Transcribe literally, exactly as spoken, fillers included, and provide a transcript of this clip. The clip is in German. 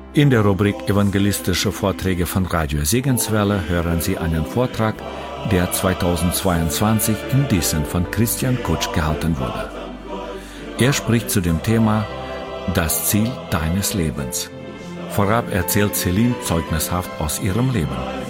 In der Rubrik Evangelistische Vorträge von Radio Segenswelle hören Sie einen Vortrag, der zweitausendzweiundzwanzig in Diesen von Christian Kutsch gehalten wurde. Er spricht zu dem Thema Das Ziel deines Lebens. Vorab erzählt Celine zeugnishaft aus ihrem Leben.